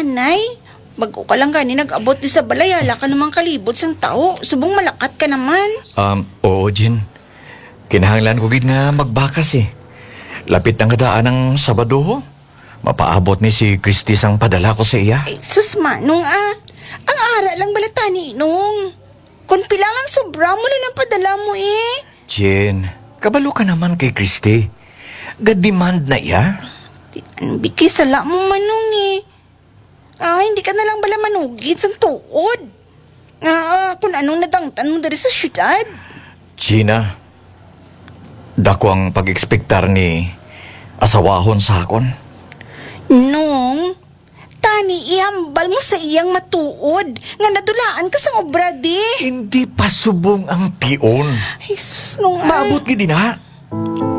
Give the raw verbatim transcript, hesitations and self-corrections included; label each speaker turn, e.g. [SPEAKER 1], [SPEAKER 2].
[SPEAKER 1] anay. Bago ka lang gani nag-abot di sa balay, hala ka naman kalibot sang tao. Subong malakat ka naman.
[SPEAKER 2] Um, oo, Jin. Kinahanglan ko gid nga magbakas eh. Lapit ang kadaan ng Sabado ho. Mapaabot ni si Christy sang padala ko sa iya.
[SPEAKER 1] Ay, sus manong ah. Ang ara lang balatani nung. Kung pila lang sobra mo na lang padala mo eh.
[SPEAKER 2] Jin, kabalo ka naman kay Christy. Ga-demand na iya.
[SPEAKER 1] Di, anong bikisala mo manong eh. Ah, hindi ka na lang bala manugit sa tuod. Ah, kung anong nadangtan mo dari sa syudad.
[SPEAKER 2] Gina, dako ang pag-ekspektar ni asawahon sa akon.
[SPEAKER 1] Nung, tani ihambal mo sa iyang matuod. Nga nadulaan ka sa obra di.
[SPEAKER 2] Hindi pa subong ang pion.
[SPEAKER 1] Ay, sus nung ah.
[SPEAKER 2] Maabot gid na.